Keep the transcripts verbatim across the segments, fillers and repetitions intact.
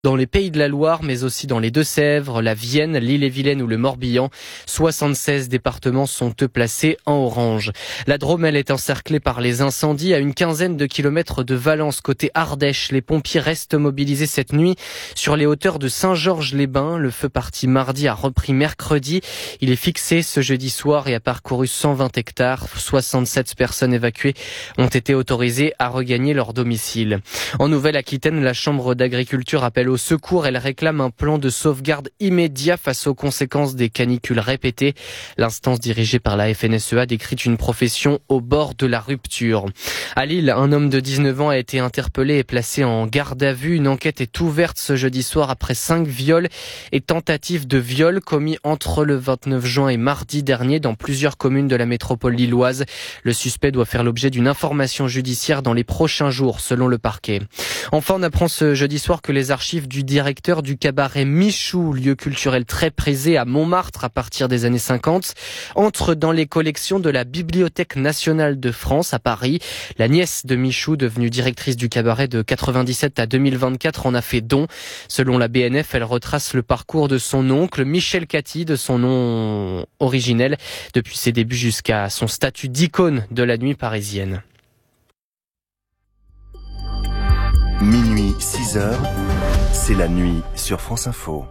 Dans les Pays de la Loire, mais aussi dans les Deux-Sèvres, la Vienne, l'Ille-et-Vilaine ou le Morbihan. soixante-seize départements sont eux placés en orange. La Drôme, elle, est encerclée par les incendies à une quinzaine de kilomètres de Valence, côté Ardèche. Les pompiers restent mobilisés cette nuit sur les hauteurs de Saint-Georges-les-Bains. Le feu parti mardi a repris mercredi. Il est fixé ce jeudi soir et a parcouru cent vingt hectares. soixante-sept personnes évacuées ont été autorisées à regagner leur domicile. En Nouvelle-Aquitaine, la Chambre d'agriculture appelle au secours. Elle réclame un plan de sauvegarde immédiat face aux conséquences des canicules répétées. L'instance dirigée par la F N S E A décrit une profession au bord de la rupture. À Lille, un homme de dix-neuf ans a été interpellé et placé en garde à vue. Une enquête est ouverte ce jeudi soir après cinq viols et tentatives de viol commis entre le vingt-neuf juin et mardi dernier dans plusieurs communes de la métropole lilloise. Le suspect doit faire l'objet d'une information judiciaire dans les prochains jours, selon le parquet. Enfin, on apprend ce jeudi soir que les archives du directeur du cabaret Michou, lieu culturel très prisé à Montmartre à partir des années cinquante, entrent dans les collections de la Bibliothèque nationale de France à Paris. La nièce de Michou, devenue directrice du cabaret de quatre-vingt-dix-sept à deux mille vingt-quatre, en a fait don. Selon la B N F, elle retrace le parcours de son oncle, Michel Cathy, de son nom originel, depuis ses débuts jusqu'à son statut d'icône de la nuit parisienne. Minuit, six heures, c'est la nuit sur France Info.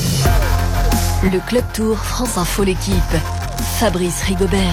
Le Club Tour France Info, l'équipe. Fabrice Rigobert.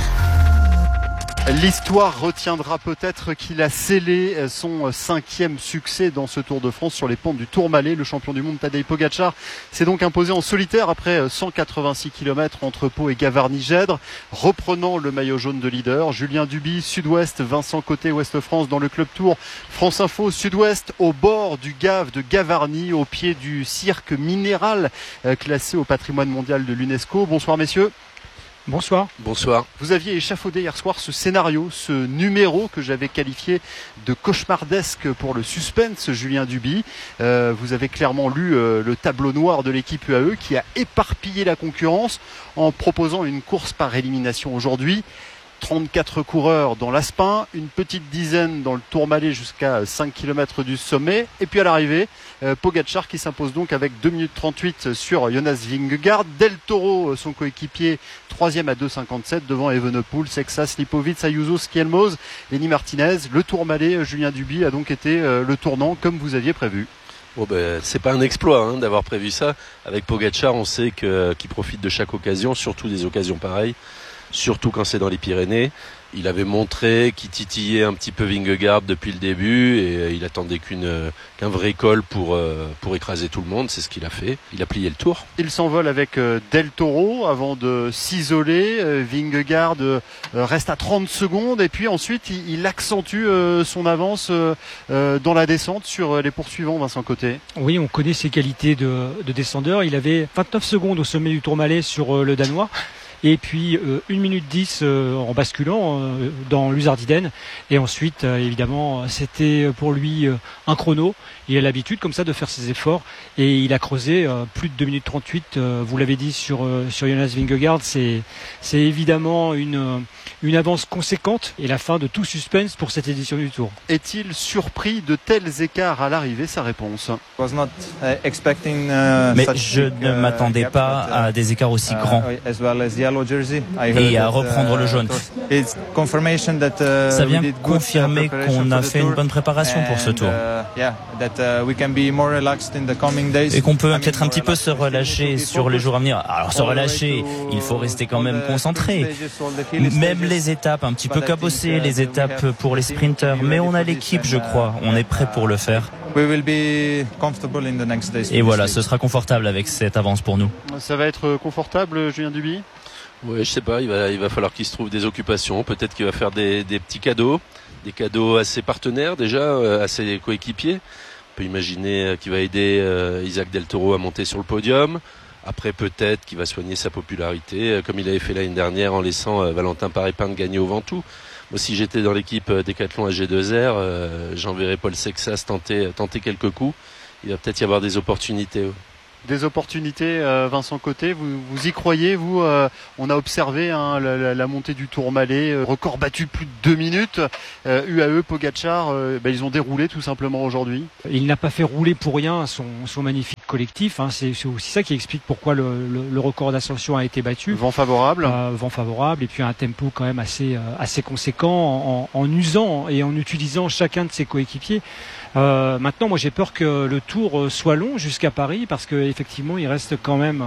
L'histoire retiendra peut-être qu'il a scellé son cinquième succès dans ce Tour de France sur les pentes du Tourmalet. Le champion du monde Tadej Pogačar s'est donc imposé en solitaire après cent quatre-vingt-six kilomètres entre Pau et Gavarnie-Gèdre, reprenant le maillot jaune de leader. Julien Duby, Sud-Ouest, Vincent Côté, Ouest-France dans le Club Tour France Info, Sud-Ouest, au bord du Gave de Gavarnie, au pied du cirque minéral classé au patrimoine mondial de l'UNESCO. Bonsoir messieurs. Bonsoir. Bonsoir. Vous aviez échafaudé hier soir ce scénario, ce numéro que j'avais qualifié de cauchemardesque pour le suspense, Julien Duby. Euh, vous avez clairement lu euh, le tableau noir de l'équipe U A E qui a éparpillé la concurrence en proposant une course par élimination aujourd'hui. trente-quatre coureurs dans l'Aspin, une petite dizaine dans le Tourmalet jusqu'à cinq kilomètres du sommet. Et puis à l'arrivée, euh, Pogačar qui s'impose donc avec deux minutes trente-huit sur Jonas Vingegaard. Del Toro, son coéquipier, troisième à deux cinquante-sept devant Evenepoel, Sexas, Lipovic, Ayuso, Schielmoz, Lenny Martinez. Le Tourmalet, Julien Duby, a donc été euh, le tournant comme vous aviez prévu. Bon ben, c'est pas un exploit hein, d'avoir prévu ça. Avec Pogačar, on sait que, qu'il profite de chaque occasion, surtout des occasions pareilles. Surtout quand c'est dans les Pyrénées. Il avait montré qu'il titillait un petit peu Vingegaard depuis le début et il attendait qu'une, qu'un vrai col pour, pour écraser tout le monde. C'est ce qu'il a fait. Il a plié le tour. Il s'envole avec Del Toro avant de s'isoler. Vingegaard reste à trente secondes et puis ensuite il accentue son avance dans la descente sur les poursuivants, Vincent Côté. Oui, on connaît ses qualités de, de descendeur. Il avait vingt-neuf secondes au sommet du Tourmalet sur le Danois. Et puis euh, une minute dix euh, en basculant euh, dans l'Uzardiden. Et ensuite, euh, évidemment, c'était pour lui euh, un chrono. Il a l'habitude comme ça de faire ses efforts. Et il a creusé euh, plus de deux minutes trente-huit, euh, vous l'avez dit, sur, euh, sur Jonas Vingegaard. C'est, c'est évidemment une, une avance conséquente et la fin de tout suspense pour cette édition du Tour. Est-il surpris de tels écarts à l'arrivée? Sa réponse. Mais je ne m'attendais pas à des écarts aussi grands. Et à reprendre le jaune. Ça vient confirmer qu'on a fait une bonne préparation pour ce tour. Et qu'on peut peut-être un petit peu se relâcher sur les jours à venir. Alors se relâcher, il faut rester quand même concentré. Même les étapes, un petit peu cabossées, les étapes pour les sprinters. Mais on a l'équipe, je crois. On est prêt pour le faire. Et voilà, ce sera confortable avec cette avance pour nous. Ça va être confortable, Julien Duby? Ouais, je sais pas, il va, il va falloir qu'il se trouve des occupations. Peut-être qu'il va faire des, des petits cadeaux, des cadeaux à ses partenaires déjà, à ses coéquipiers. On peut imaginer qu'il va aider euh, Isaac Del Toro à monter sur le podium. Après, peut-être qu'il va soigner sa popularité, comme il avait fait l'année dernière en laissant euh, Valentin Paré-Pinte gagner au Ventoux. Moi, si j'étais dans l'équipe Décathlon à G deux R, euh, j'enverrais Paul Sexas tenter, tenter quelques coups. Il va peut-être y avoir des opportunités. Ouais. des opportunités, euh, Vincent Côté. Vous, vous y croyez, vous euh, On a observé hein, la, la, la montée du Tourmalet, euh, record battu plus de deux minutes. Euh, U A E, Pogačar, euh, ben, ils ont déroulé tout simplement aujourd'hui. Il n'a pas fait rouler pour rien son, son magnifique collectif. Hein. C'est, c'est aussi ça qui explique pourquoi le, le, le record d'ascension a été battu. Vent favorable. Euh, vent favorable et puis un tempo quand même assez, euh, assez conséquent en, en, en usant et en utilisant chacun de ses coéquipiers. Euh, maintenant, moi j'ai peur que le tour soit long jusqu'à Paris parce qu'effectivement il reste quand même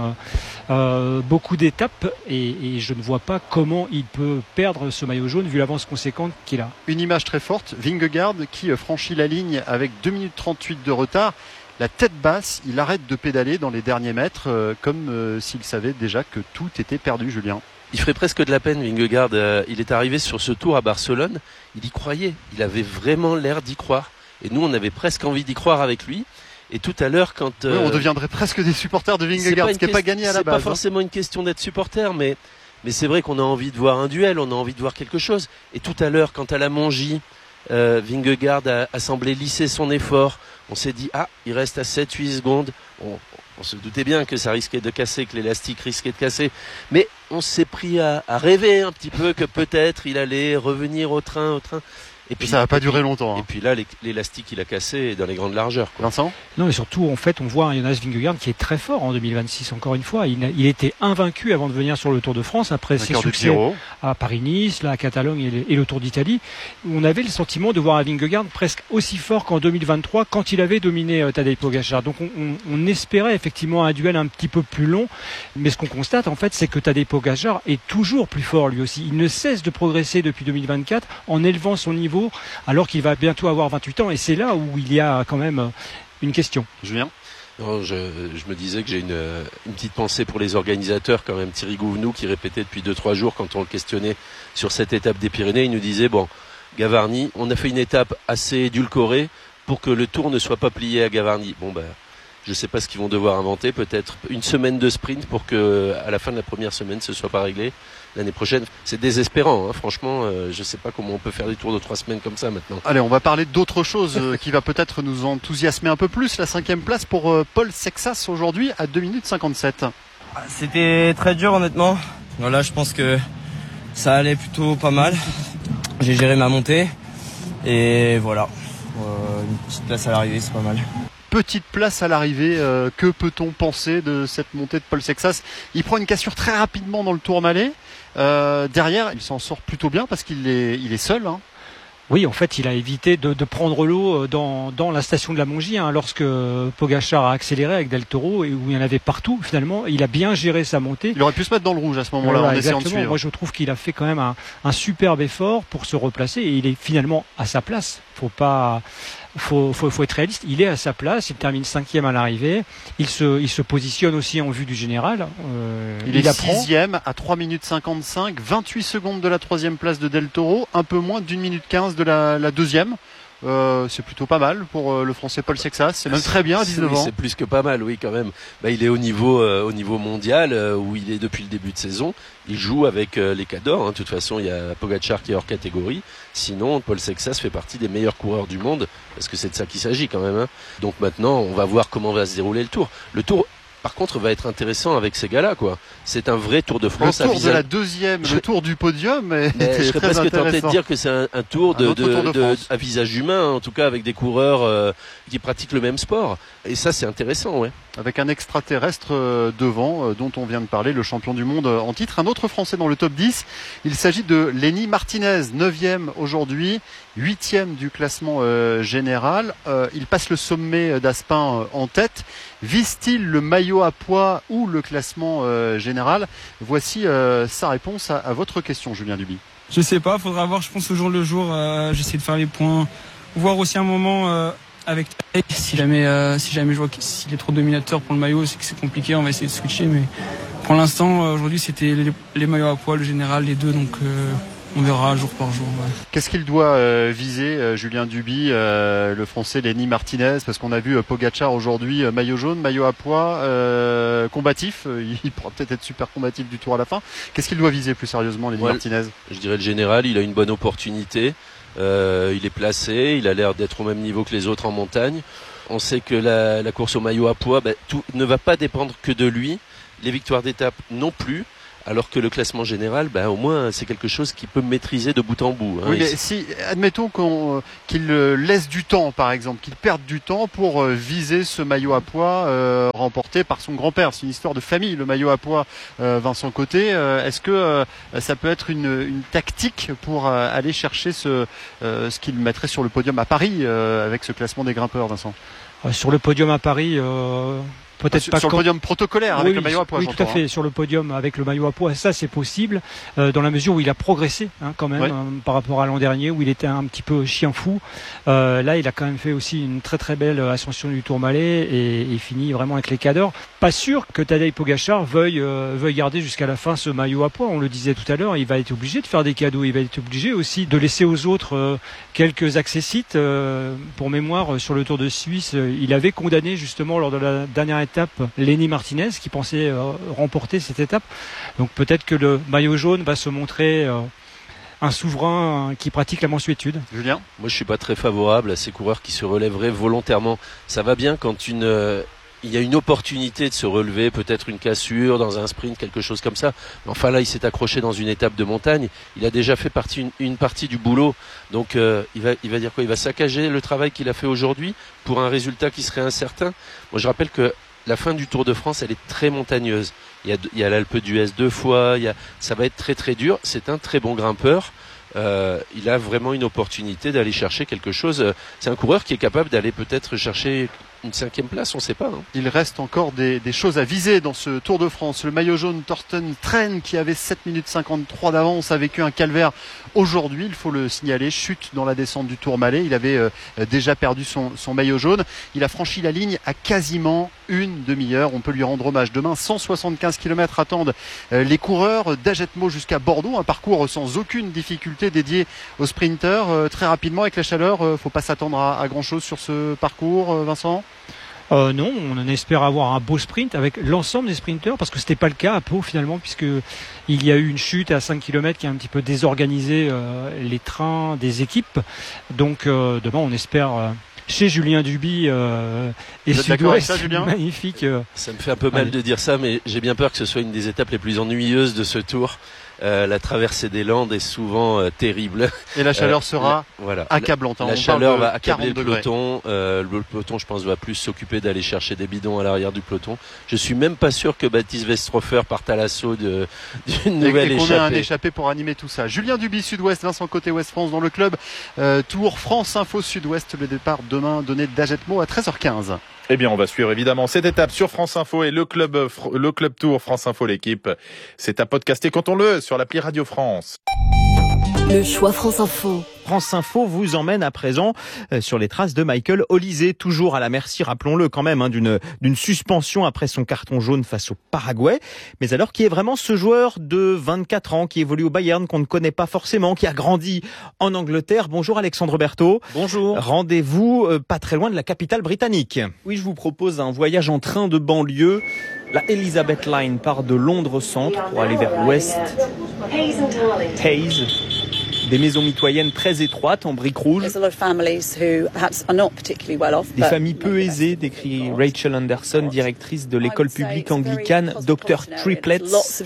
euh, beaucoup d'étapes et, et je ne vois pas comment il peut perdre ce maillot jaune vu l'avance conséquente qu'il a. Une image très forte, Vingegaard qui franchit la ligne avec deux minutes trente-huit de retard. La tête basse, il arrête de pédaler dans les derniers mètres euh, comme euh, s'il savait déjà que tout était perdu, Julien. Il ferait presque de la peine, Vingegaard. Euh, il est arrivé sur ce tour à Barcelone, il y croyait, il avait vraiment l'air d'y croire. Et nous, on avait presque envie d'y croire avec lui. Et tout à l'heure, quand... Euh, oui, on deviendrait presque des supporters de Vingegaard, ce qui n'est pas gagné à la base. C'est pas forcément une question d'être supporter, mais, mais c'est vrai qu'on a envie de voir un duel, on a envie de voir quelque chose. Et tout à l'heure, quand à la Mongie, euh, Vingegaard a, a semblé lisser son effort, on s'est dit, ah, il reste à sept huit secondes. On, on se doutait bien que ça risquait de casser, que l'élastique risquait de casser. Mais on s'est pris à, à rêver un petit peu que peut-être il allait revenir au train, au train. Et puis, ça va pas durer longtemps. Hein. Et puis là, l'élastique, il a cassé dans les grandes largeurs. Quoi. Vincent ? Non, mais surtout, en fait, on voit un Jonas Vingegaard qui est très fort en deux mille vingt-six. Encore une fois, il, a, il était invaincu avant de venir sur le Tour de France après ses succès à Paris-Nice, là, à Catalogne et le, et le Tour d'Italie. On avait le sentiment de voir un Vingegaard presque aussi fort qu'en deux mille vingt-trois quand il avait dominé euh, Tadej Pogačar. Donc, on, on, on espérait effectivement un duel un petit peu plus long. Mais ce qu'on constate, en fait, c'est que Tadej Pogačar est toujours plus fort lui aussi. Il ne cesse de progresser depuis deux mille vingt-quatre en élevant son niveau alors qu'il il va bientôt avoir vingt-huit ans et c'est là où il y a quand même une question. Julien ? Non, je, je me disais que j'ai une, une petite pensée pour les organisateurs quand même. Thierry Gouvenou qui répétait depuis deux trois jours quand on le questionnait sur cette étape des Pyrénées, il nous disait bon, Gavarnie, on a fait une étape assez édulcorée pour que le tour ne soit pas plié à Gavarnie. Bon ben, je ne sais pas ce qu'ils vont devoir inventer, peut-être une semaine de sprint pour que à la fin de la première semaine ce soit pas réglé. L'année prochaine, c'est désespérant, hein. Franchement, euh, je ne sais pas comment on peut faire des tours de trois semaines comme ça maintenant. Allez, on va parler d'autre chose euh, qui va peut-être nous enthousiasmer un peu plus. La cinquième place pour euh, Paul Sexas aujourd'hui à deux minutes cinquante-sept. C'était très dur honnêtement. Voilà, je pense que ça allait plutôt pas mal. J'ai géré ma montée et voilà, euh, une petite place à l'arrivée, c'est pas mal. Petite place à l'arrivée, euh, que peut-on penser de cette montée de Paul Sexas ? Il prend une cassure très rapidement dans le Tourmalet. Euh, derrière, il s'en sort plutôt bien parce qu'il est, il est seul. Hein. Oui, en fait, il a évité de, de prendre l'eau dans, dans la station de la Mongie hein, lorsque Pogačar a accéléré avec Del Toro et où il y en avait partout. Finalement, il a bien géré sa montée. Il aurait pu se mettre dans le rouge à ce moment-là voilà, en essayant exactement. de suivre. Moi, je trouve qu'il a fait quand même un, un superbe effort pour se replacer et il est finalement à sa place. Faut pas, faut, faut, faut être réaliste. Il est à sa place. Il termine cinquième à l'arrivée. Il se, il se positionne aussi en vue du général. Euh, il, il est apprend. sixième à trois minutes cinquante-cinq, vingt-huit secondes de la troisième place de Del Toro, un peu moins d'une minute quinze de la, la deuxième. Euh, c'est plutôt pas mal pour euh, le français Paul Sexas, c'est même très bien à dix-neuf ans. C'est plus que pas mal, oui, quand même. Bah, il est au niveau, euh, au niveau mondial euh, où il est depuis le début de saison. Il joue avec euh, les cadors. Hein. De toute façon, il y a Pogačar qui est hors catégorie. Sinon, Paul Sexas fait partie des meilleurs coureurs du monde parce que c'est de ça qu'il s'agit quand même. Hein. Donc maintenant, on va voir comment va se dérouler le Tour. Le Tour. Par contre, va être intéressant avec ces gars-là, quoi. C'est un vrai Tour de France. Le tour à visage... de la deuxième, je... le tour du podium. Mais je serais presque tenté de dire que c'est un, un tour, de, un de, tour de, de à visage humain, en tout cas avec des coureurs euh, qui pratiquent le même sport. Et ça, c'est intéressant, ouais. Avec un extraterrestre euh, devant, euh, dont on vient de parler, le champion du monde euh, en titre. Un autre Français dans le top dix. Il s'agit de Lenny Martinez, neuvième aujourd'hui, huitième du classement euh, général. Euh, il passe le sommet d'Aspin euh, en tête. Vise-t-il le maillot à poids ou le classement euh, général ? Voici euh, sa réponse à, à votre question, Julien Duby. Je sais pas, faudra voir, je pense au jour le jour. Euh, j'essaie de faire les points, voir aussi un moment euh, avec si jamais euh, si jamais je vois qu'il est trop dominateur pour le maillot, c'est que c'est compliqué, on va essayer de switcher. Mais pour l'instant, euh, aujourd'hui, c'était les, les maillots à poids, le général, les deux, donc. Euh, On verra jour par jour. Ouais. Qu'est-ce qu'il doit euh, viser, euh, Julien Duby, euh, le français Lenny Martinez ? Parce qu'on a vu euh, Pogačar aujourd'hui, euh, maillot jaune, maillot à poids, euh, combatif. Euh, il pourra peut-être être super combatif du Tour à la fin. Qu'est-ce qu'il doit viser plus sérieusement, Lenny ouais, Martinez ? Je dirais le général, il a une bonne opportunité. Euh, il est placé, il a l'air d'être au même niveau que les autres en montagne. On sait que la, la course au maillot à poids, bah, tout ne va pas dépendre que de lui. Les victoires d'étape non plus. Alors que le classement général, bah, au moins, c'est quelque chose qu'il peut maîtriser de bout en bout. Hein. Oui, mais si, admettons qu'on, qu'il laisse du temps, par exemple, qu'il perde du temps pour viser ce maillot à poids euh, remporté par son grand-père. C'est une histoire de famille, le maillot à poids euh, Vincent Côté. Euh, est-ce que euh, ça peut être une, une tactique pour euh, aller chercher ce, euh, ce qu'il mettrait sur le podium à Paris euh, avec ce classement des grimpeurs, Vincent ? euh, Sur le podium à Paris... Euh... Peut-être sur, pas sur le podium protocolaire avec oui, le maillot à poids. Oui, tout à fait. Hein. Sur le podium avec le maillot à poids, ça c'est possible euh, dans la mesure où il a progressé hein, quand même oui. euh, par rapport à l'an dernier où il était un petit peu chien fou. Euh, là, il a quand même fait aussi une très très belle ascension du Tourmalet et il finit vraiment avec les cadors. Pas sûr que Tadej Pogačar veuille euh, veuille garder jusqu'à la fin ce maillot à poids. On le disait tout à l'heure, il va être obligé de faire des cadeaux. Il va être obligé aussi de laisser aux autres euh, quelques accessites. Euh, pour mémoire, sur le Tour de Suisse, euh, il avait condamné justement lors de la dernière étape Lenny Martinez qui pensait euh, remporter cette étape. Donc peut-être que le maillot jaune va se montrer euh, un souverain qui pratique la mansuétude. Julien ? Moi je suis pas très favorable à ces coureurs qui se relèveraient volontairement. Ça va bien quand une... Euh... il y a une opportunité de se relever, peut-être une cassure dans un sprint, quelque chose comme ça. Mais enfin là, il s'est accroché dans une étape de montagne. Il a déjà fait partie, une, une partie du boulot. Donc euh, il va, il va dire quoi ? Il va saccager le travail qu'il a fait aujourd'hui pour un résultat qui serait incertain. Moi, je rappelle que la fin du Tour de France, elle est très montagneuse. Il y a, il y a l'Alpe d'Huez deux fois. Il y a, ça va être très très dur. C'est un très bon grimpeur. Euh, il a vraiment une opportunité d'aller chercher quelque chose. C'est un coureur qui est capable d'aller peut-être chercher une cinquième place, on ne sait pas. Hein. Il reste encore des, des choses à viser dans ce Tour de France. Le maillot jaune Thorsten Tren, qui avait sept minutes cinquante-trois d'avance, a vécu un calvaire aujourd'hui, il faut le signaler, chute dans la descente du Tourmalet. Il avait euh, déjà perdu son, son maillot jaune. Il a franchi la ligne à quasiment une demi-heure. On peut lui rendre hommage. Demain, cent soixante-quinze kilomètres attendent euh, les coureurs d'Ajetmo jusqu'à Bordeaux. Un parcours sans aucune difficulté dédié aux sprinteurs. Euh, très rapidement, avec la chaleur, euh, faut pas s'attendre à, à grand-chose sur ce parcours, euh, Vincent ? Euh, non, on espère avoir un beau sprint avec l'ensemble des sprinteurs parce que c'était pas le cas à Pau finalement puisque il y a eu une chute à cinq kilomètres qui a un petit peu désorganisé euh, les trains des équipes. Donc euh, demain on espère euh, chez Julien Duby euh, et Sud-Ouest, ça, Julien magnifique. Euh, ça me fait un peu mal allez. de dire ça, mais j'ai bien peur que ce soit une des étapes les plus ennuyeuses de ce Tour. Euh, la traversée des Landes est souvent euh, terrible. Et la chaleur euh, sera la, voilà. accablante. La, la chaleur va accabler le peloton. Euh, le peloton, je pense, va plus s'occuper d'aller chercher des bidons à l'arrière du peloton. Je suis même pas sûr que Baptiste Westhofer parte à l'assaut de, d'une nouvelle et, et qu'on échappée. ait un échappé pour animer tout ça. Julien Duby, Sud-Ouest, Vincent Côté, Ouest France dans le club. Euh, Tour France Info Sud-Ouest. Le départ demain donné d'Ajetmo à treize heures quinze. Eh bien, on va suivre évidemment cette étape sur France Info et le club, le club Tour France Info, l'équipe. C'est à podcaster quand on le sur l'appli Radio France. Le choix France Info. France Info vous emmène à présent sur les traces de Michael Olise, toujours à la merci, rappelons-le quand même, hein, d'une, d'une suspension après son carton jaune face au Paraguay. Mais alors, qui est vraiment ce joueur de vingt-quatre ans qui évolue au Bayern, qu'on ne connaît pas forcément, qui a grandi en Angleterre? Bonjour Alexandre Berthaud. Bonjour. Rendez-vous euh, pas très loin de la capitale britannique. Oui, je vous propose un voyage en train de banlieue. La Elizabeth Line part de Londres Centre pour aller vers l'ouest. Hayes. Des maisons mitoyennes très étroites en briques rouges. Des familles peu aisées, décrit Rachel Anderson, directrice de l'école publique anglicane docteur Triplets.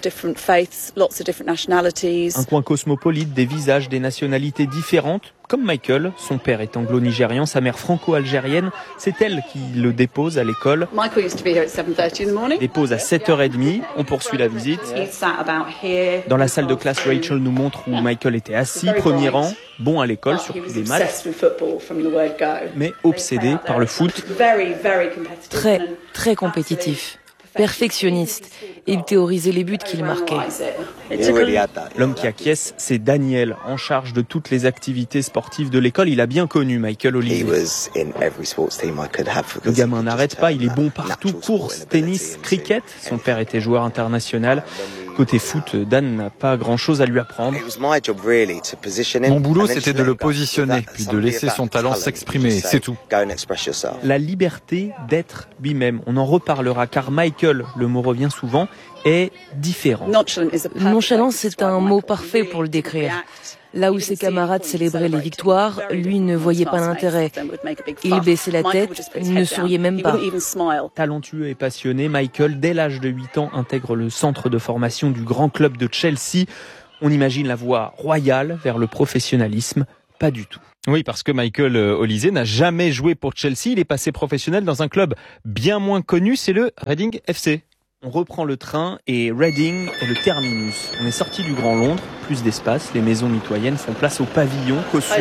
Un coin cosmopolite, des visages, des nationalités différentes. Comme Michael, son père est anglo-nigérian, sa mère franco-algérienne. C'est elle qui le dépose à l'école. Dépose à sept heures trente. On poursuit la visite. Dans la salle de classe, Rachel nous montre où Michael était assis, premier rang, bon à l'école, surtout les maths, mais obsédé par le foot. Très, très compétitif. Perfectionniste. Il théorisait les buts qu'il marquait. L'homme qui acquiesce, c'est Daniel, en charge de toutes les activités sportives de l'école. Il a bien connu Michael Olise. Le gamin n'arrête pas, il est bon partout, course, tennis, cricket. Son père était joueur international. Côté foot, Dan n'a pas grand-chose à lui apprendre. Mon boulot, c'était de le positionner, puis de laisser son talent s'exprimer, c'est tout. La liberté d'être lui-même. On en reparlera, car Michael, le mot revient souvent, est différent. Nonchalant, c'est un mot parfait pour le décrire. Là où ses camarades célébraient les victoires, lui ne voyait pas l'intérêt. Il baissait la tête, ne souriait même pas. Talentueux et passionné, Michael, dès l'âge de huit ans, intègre le centre de formation du grand club de Chelsea. On imagine la voie royale vers le professionnalisme. Pas du tout. Oui, parce que Michael Olise n'a jamais joué pour Chelsea. Il est passé professionnel dans un club bien moins connu, c'est le Reading F C. On reprend le train et Reading est le terminus. On est sorti du Grand Londres, plus d'espace, les maisons mitoyennes font place au pavillon cossu.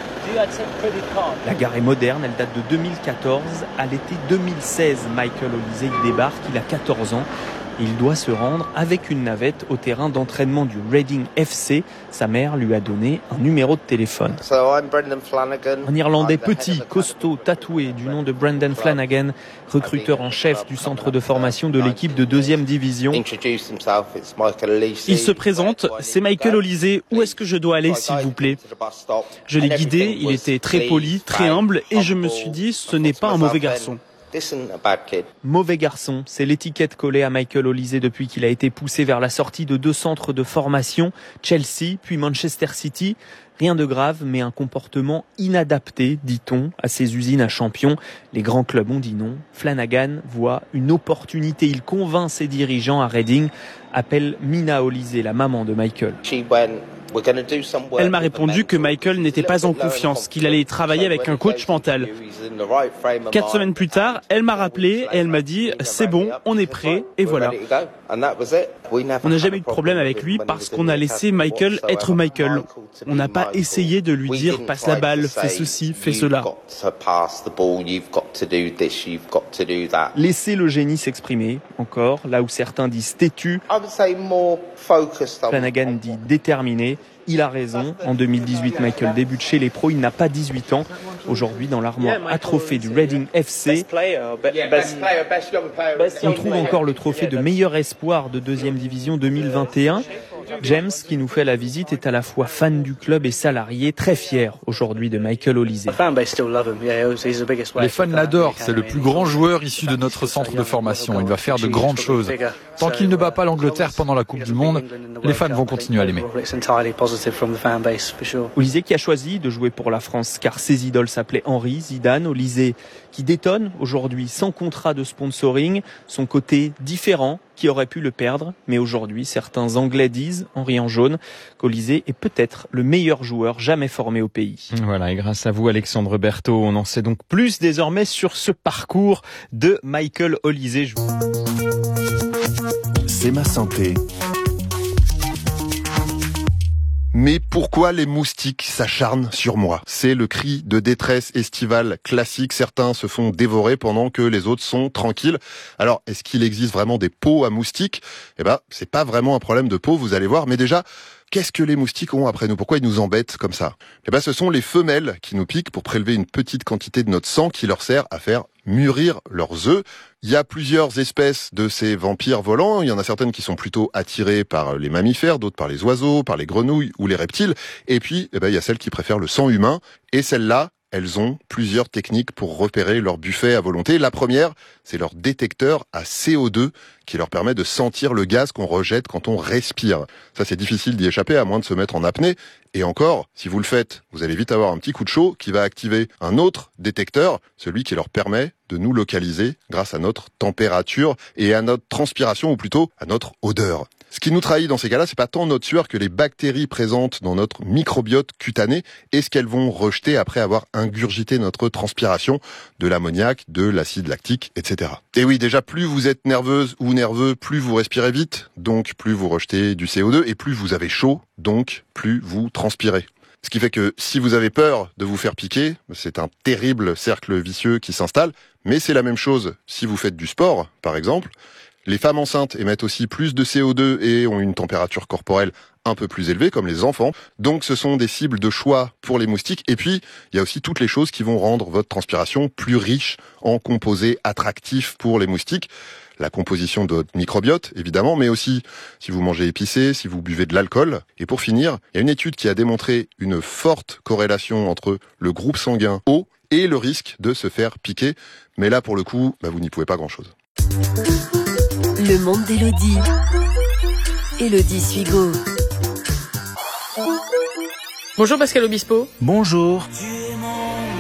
La gare est moderne, elle date de deux mille quatorze. À l'été deux mille seize, Michael Olise y débarque, il a quatorze ans. Il doit se rendre avec une navette au terrain d'entraînement du Reading F C. Sa mère lui a donné un numéro de téléphone. Un Irlandais petit, costaud, tatoué, du nom de Brendan Flanagan, recruteur en chef du centre de formation de l'équipe de deuxième division. Il se présente, c'est Michael Olise, où est-ce que je dois aller s'il vous plaît? Je l'ai guidé, il était très poli, très humble et je me suis dit, ce n'est pas un mauvais garçon. Mauvais garçon, c'est l'étiquette collée à Michael Olise depuis qu'il a été poussé vers la sortie de deux centres de formation, Chelsea puis Manchester City. Rien de grave, mais un comportement inadapté, dit-on, à ces usines à champions. Les grands clubs ont dit non. Flanagan voit une opportunité. Il convainc ses dirigeants à Reading, appelle Mina Olise, la maman de Michael. Elle m'a répondu que Michael n'était pas en confiance, qu'il allait travailler avec un coach mental. Quatre semaines plus tard, elle m'a rappelé et elle m'a dit « c'est bon, on est prêt » et voilà. On n'a jamais eu de problème avec lui parce qu'on a laissé Michael être Michael. On n'a pas essayé de lui dire « passe la balle, fais ceci, fais cela ». Laissez le génie s'exprimer, encore, là où certains disent têtu. Flanagan dit déterminé. Il a raison. En deux mille dix-huit, Michael débute chez les pros. Il n'a pas dix-huit ans. Aujourd'hui, dans l'armoire à trophées du Reading F C, on trouve encore le trophée de meilleur espoir de deuxième division deux mille vingt et un. James, qui nous fait la visite, est à la fois fan du club et salarié, très fier aujourd'hui de Michael Olise. Les fans l'adorent, c'est le plus grand joueur issu de notre centre de formation. Il va faire de grandes choses. Tant qu'il ne bat pas l'Angleterre pendant la Coupe du Monde, les fans vont continuer à l'aimer. Olise qui a choisi de jouer pour la France car ses idoles s'appelaient Henry, Zidane. Olise qui détonne aujourd'hui sans contrat de sponsoring, son côté différent qui aurait pu le perdre, mais aujourd'hui certains Anglais disent, en riant jaune, qu'Olise est peut-être le meilleur joueur jamais formé au pays. Voilà, et grâce à vous Alexandre Berthaud, on en sait donc plus désormais sur ce parcours de Michael Olise. C'est ma santé. Mais pourquoi les moustiques s'acharnent sur moi? C'est le cri de détresse estivale classique. Certains se font dévorer pendant que les autres sont tranquilles. Alors, est-ce qu'il existe vraiment des peaux à moustiques? Eh ben, c'est pas vraiment un problème de peau, vous allez voir. Mais déjà, qu'est-ce que les moustiques ont après nous? Pourquoi ils nous embêtent comme ça? Eh ben, ce sont les femelles qui nous piquent pour prélever une petite quantité de notre sang qui leur sert à faire mûrir leurs œufs. Il y a plusieurs espèces de ces vampires volants. Il y en a certaines qui sont plutôt attirées par les mammifères, d'autres par les oiseaux, par les grenouilles ou les reptiles. Et puis, eh ben, il y a celles qui préfèrent le sang humain. Et celles-là, elles ont plusieurs techniques pour repérer leur buffet à volonté. La première, c'est leur détecteur à C O deux qui leur permet de sentir le gaz qu'on rejette quand on respire. Ça, c'est difficile d'y échapper à moins de se mettre en apnée. Et encore, si vous le faites, vous allez vite avoir un petit coup de chaud qui va activer un autre détecteur, celui qui leur permet de nous localiser grâce à notre température et à notre transpiration, ou plutôt à notre odeur. Ce qui nous trahit dans ces cas-là, c'est pas tant notre sueur que les bactéries présentes dans notre microbiote cutané et ce qu'elles vont rejeter après avoir ingurgité notre transpiration, de l'ammoniac, de l'acide lactique, et cetera. Et oui, déjà, plus vous êtes nerveuse ou nerveux, plus vous respirez vite, donc plus vous rejetez du C O deux, et plus vous avez chaud, donc plus vous transpirez. Ce qui fait que si vous avez peur de vous faire piquer, c'est un terrible cercle vicieux qui s'installe, mais c'est la même chose si vous faites du sport, par exemple. Les femmes enceintes émettent aussi plus de C O deux et ont une température corporelle un peu plus élevée, comme les enfants. Donc ce sont des cibles de choix pour les moustiques. Et puis, il y a aussi toutes les choses qui vont rendre votre transpiration plus riche en composés attractifs pour les moustiques. La composition de votre microbiote, évidemment, mais aussi si vous mangez épicé, si vous buvez de l'alcool. Et pour finir, il y a une étude qui a démontré une forte corrélation entre le groupe sanguin O et le risque de se faire piquer. Mais là, pour le coup, bah, vous n'y pouvez pas grand-chose. Le monde d'Élodie. Élodie Suigo. Bonjour Pascal Obispo. Bonjour. Tu es mon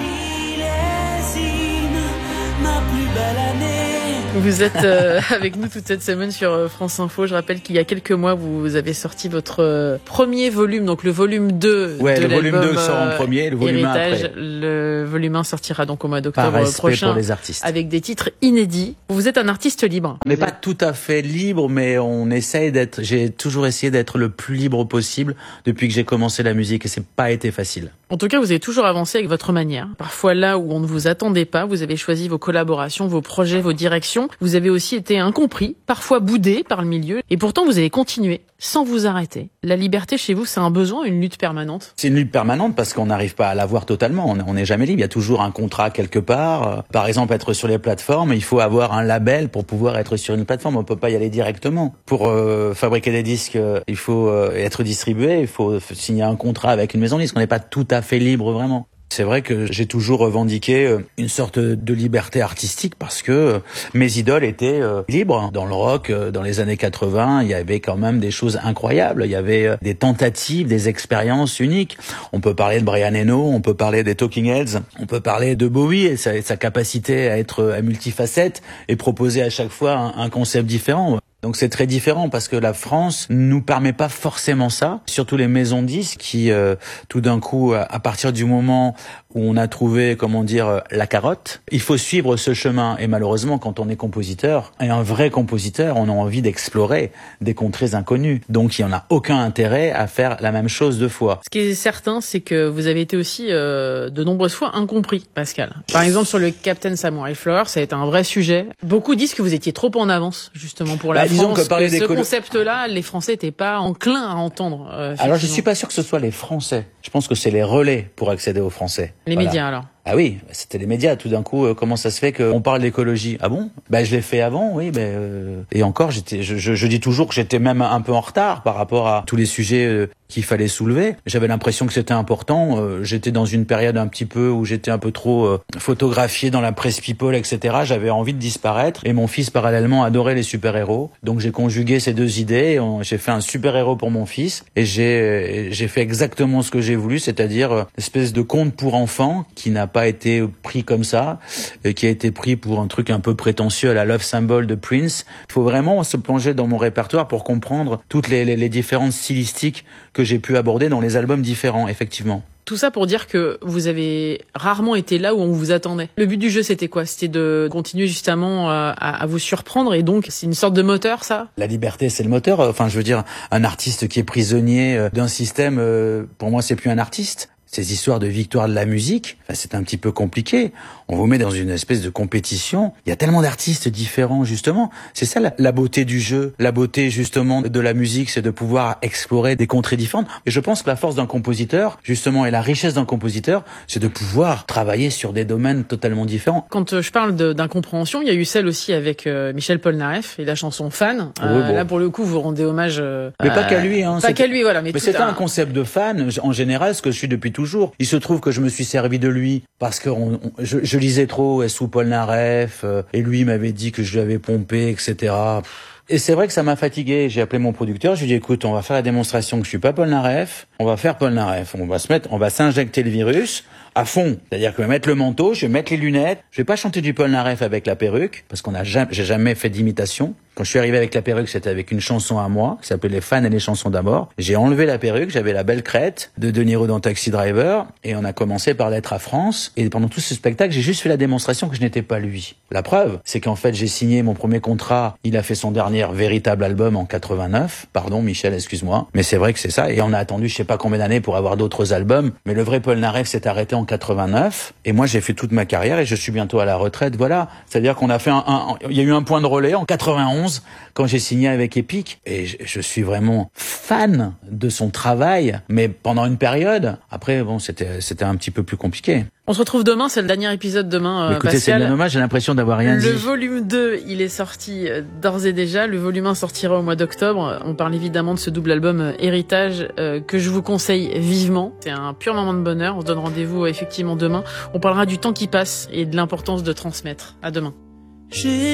millésime, ma plus belle année. Vous êtes euh, avec nous toute cette semaine sur euh, France Info. Je rappelle qu'il y a quelques mois, vous avez sorti votre euh, premier volume, donc le volume deux ouais, de le l'album. volume deux sort en premier, le volume Héritage. un après. Le volume un sortira donc au mois d'octobre Par respect prochain pour les artistes. avec des titres inédits. Vous êtes un artiste libre. On n'est pas tout à fait libre, mais on essaye d'être, j'ai toujours essayé d'être le plus libre possible depuis que j'ai commencé la musique et c'est pas été facile. En tout cas, vous avez toujours avancé avec votre manière. Parfois là où on ne vous attendait pas, vous avez choisi vos collaborations, vos projets, vos directions. Vous avez aussi été incompris, parfois boudé par le milieu. Et pourtant, vous avez continué, sans vous arrêter. La liberté chez vous, c'est un besoin, une lutte permanente? C'est une lutte permanente parce qu'on n'arrive pas à l'avoir totalement. On n'est jamais libre. Il y a toujours un contrat quelque part. Par exemple, être sur les plateformes, il faut avoir un label pour pouvoir être sur une plateforme. On peut pas y aller directement. Pour euh, fabriquer des disques, il faut euh, être distribué. Il faut signer un contrat avec une maison de disques. On n'est pas tout à fait libre vraiment. C'est vrai que j'ai toujours revendiqué une sorte de liberté artistique parce que mes idoles étaient libres. Dans le rock, dans les années quatre-vingts, il y avait quand même des choses incroyables. Il y avait des tentatives, des expériences uniques. On peut parler de Brian Eno, on peut parler des Talking Heads, on peut parler de Bowie et sa, sa capacité à être à multifacette et proposer à chaque fois un, un concept différent. Donc c'est très différent parce que la France nous permet pas forcément ça, surtout les maisons de disques qui euh, tout d'un coup à partir du moment où on a trouvé comment dire la carotte, il faut suivre ce chemin et malheureusement quand on est compositeur et un vrai compositeur, on a envie d'explorer des contrées inconnues. Donc il y en a aucun intérêt à faire la même chose deux fois. Ce qui est certain, c'est que vous avez été aussi euh, de nombreuses fois incompris, Pascal. Par exemple sur le Captain Samurai Flower, ça a été un vrai sujet. Beaucoup disent que vous étiez trop en avance justement pour la bah, France. Disons que, parler que des ce colo... concept-là, les Français n'étaient pas enclins à entendre. Euh, alors je suis pas sûr que ce soit les Français. Je pense que c'est les relais pour accéder aux Français. Les voilà. médias alors. Ah oui, c'était les médias. Tout d'un coup, euh, comment ça se fait qu'on parle d'écologie? Ah bon? Ben je l'ai fait avant, oui. Ben euh... et encore, j'étais, je, je, je dis toujours que j'étais même un peu en retard par rapport à tous les sujets euh, qu'il fallait soulever. J'avais l'impression que c'était important. Euh, j'étais dans une période un petit peu où j'étais un peu trop euh, photographié dans la presse people, et cetera. J'avais envie de disparaître. Et mon fils parallèlement adorait les super-héros. Donc j'ai conjugué ces deux idées. On, j'ai fait un super-héros pour mon fils et j'ai j'ai fait exactement ce que j'ai voulu, c'est-à-dire euh, une espèce de conte pour enfants qui n'a pas été pris comme ça, et qui a été pris pour un truc un peu prétentieux à la Love Symbol de Prince. Il faut vraiment se plonger dans mon répertoire pour comprendre toutes les, les, les différentes stylistiques que j'ai pu aborder dans les albums différents, effectivement. Tout ça pour dire que vous avez rarement été là où on vous attendait. Le but du jeu, c'était quoi? C'était de continuer justement à, à vous surprendre et donc c'est une sorte de moteur, ça? La liberté, c'est le moteur. Enfin, je veux dire, un artiste qui est prisonnier d'un système, pour moi, c'est plus un artiste. Ces histoires de victoire de la musique, enfin, c'est un petit peu compliqué. On vous met dans une espèce de compétition. Il y a tellement d'artistes différents, justement. C'est ça la, la beauté du jeu. La beauté, justement, de la musique, c'est de pouvoir explorer des contrées différentes. Et je pense que la force d'un compositeur, justement, et la richesse d'un compositeur, c'est de pouvoir travailler sur des domaines totalement différents. Quand euh, je parle de, d'incompréhension, il y a eu celle aussi avec euh, Michel Polnareff et la chanson Fan. Euh, oui, bon. Là, pour le coup, vous rendez hommage... Euh, mais pas qu'à lui. Hein, pas qu'à lui, voilà. Mais, mais c'était un... un concept de fan, en général, ce que je suis depuis toujours. Il se trouve que je me suis servi de lui parce que on, on, je, je lisais trop sous Polnareff euh, et lui m'avait dit que je lui avais pompé, et cetera. Et c'est vrai que ça m'a fatigué. J'ai appelé mon producteur, je lui ai dit écoute, on va faire la démonstration que je suis pas Polnareff, on va faire Polnareff, on va se mettre, on va s'injecter le virus à fond. C'est-à-dire que je vais mettre le manteau, je vais mettre les lunettes, je vais pas chanter du Polnareff avec la perruque parce qu'on a jamais, j'ai jamais fait d'imitation. Quand je suis arrivé avec la perruque, c'était avec une chanson à moi, qui s'appelait Les fans et les chansons d'abord. J'ai enlevé la perruque, j'avais la belle crête de De Niro dans Taxi Driver, et on a commencé par Lettre à France. Et pendant tout ce spectacle, j'ai juste fait la démonstration que je n'étais pas lui. La preuve, c'est qu'en fait, j'ai signé mon premier contrat. Il a fait son dernier véritable album en quatre-vingt-neuf. Pardon, Michel, excuse-moi. Mais c'est vrai que c'est ça. Et on a attendu je sais pas combien d'années pour avoir d'autres albums. Mais le vrai Polnareff s'est arrêté en quatre-vingt-neuf. Et moi, j'ai fait toute ma carrière et je suis bientôt à la retraite. Voilà. C'est-à-dire qu'on a fait un, un, il y a eu un point de relais en quatre-vingt-onze quand j'ai signé avec Epic, et je, je suis vraiment fan de son travail, mais pendant une période. Après, bon, c'était c'était un petit peu plus compliqué. On se retrouve demain, c'est le dernier épisode demain, euh, Écoutez, Pascal. c'est dommage, j'ai l'impression d'avoir rien le dit. Le volume deux, il est sorti d'ores et déjà. Le volume un sortira au mois d'octobre. On parle évidemment de ce double album Héritage euh, que je vous conseille vivement. C'est un pur moment de bonheur. On se donne rendez-vous effectivement demain. On parlera du temps qui passe et de l'importance de transmettre. À demain. J'ai